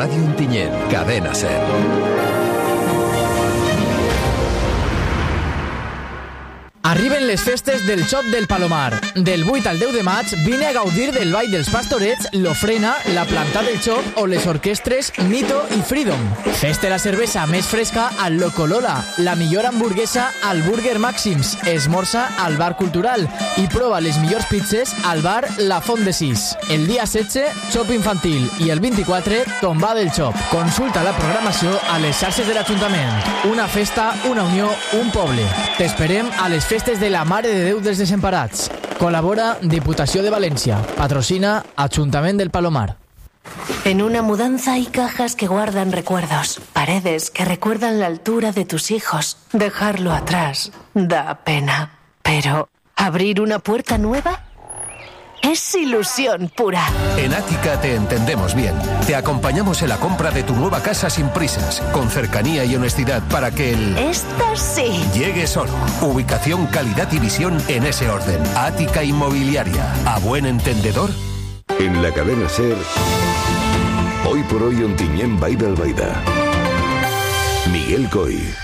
Radio Ontinyent, Cadena Ser. Arriben les festes del Xop del Palomar. Del 8 al 10 de maig vine a gaudir del Ball dels Pastorets, l'Ofrena, la Planta del Xop o les orquestres Mito i Freedom. Fes-te la cervesa més fresca al Locolola, la millor hamburguesa al Burger Màxims, esmorza al Bar Cultural i prova les millors pizzas al bar La Font de Sis. El dia 16, Xop infantil i el 24, Tomba del Xop. Consulta la programació a les xarxes de l'Ajuntament. Una festa, una unió, un poble. T'esperem a les festes de la Mare de Déu dels Desemparats. Col·labora Diputació de València. Patrocina Ajuntament del Palomar. En una mudanza hay cajas que guardan recuerdos, paredes que recuerdan la altura de tus hijos. Dejarlo atrás da pena. Pero, ¿abrir una puerta nueva? Es ilusión pura. En Ática te entendemos bien. Te acompañamos en la compra de tu nueva casa sin prisas, con cercanía y honestidad para que Esta sí. llegue solo. Ubicación, calidad y visión en ese orden. Ática Inmobiliaria. A buen entendedor. En la Cadena Ser, hoy por hoy Ontinyent Baida al Baida. Miguel Coy.